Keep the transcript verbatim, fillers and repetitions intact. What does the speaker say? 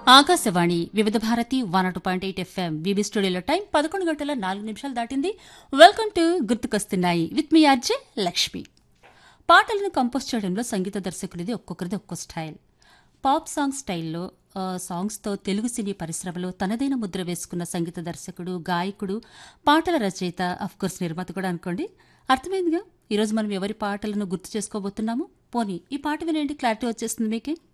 ఆకాశవాణి వివిధ భారతి వన్ అటు point eight FM VB స్టూడియోలో టైం పదకొండు గంటల నాలుగు నిమిషాలు దాటింది. వెల్కమ్ టు గుర్తుకొస్తున్నాయి విత్ మీ ఆర్జే లక్ష్మి. పాటలను కంపోజ్ చేయడంలో సంగీత దర్శకుడిది ఒక్కొక్కరిది ఒక్కో స్టైల్. పాప్ సాంగ్ స్టైల్లో సాంగ్స్తో తెలుగు సినీ పరిశ్రమలో తనదైన ముద్ర వేసుకున్న సంగీత దర్శకుడు, గాయకుడు, పాటల రచయిత, అఫ్కోర్స్ నిర్మాత కూడా అనుకోండి. అర్థమైందిగా ఈరోజు మనం ఎవరి పాటలను గుర్తు చేసుకోబోతున్నాము. పోనీ ఈ పాట వినేంటి క్లారిటీ వచ్చేస్తుంది మీకే.